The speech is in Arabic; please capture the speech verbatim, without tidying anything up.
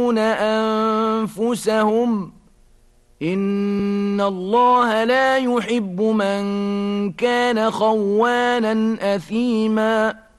أنفسهم إن الله لا يحب من كان خوانا أثيما